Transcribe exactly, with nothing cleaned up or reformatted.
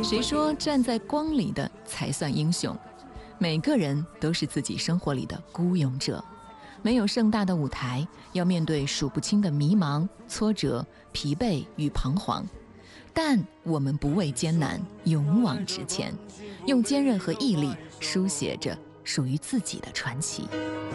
谁说站在光里的才算英雄？每个人都是自己生活里的孤勇者，没有盛大的舞台，要面对数不清的迷茫、挫折、疲惫与彷徨。但我们不畏艰难，勇往直前，用坚韧和毅力书写着属于自己的传奇。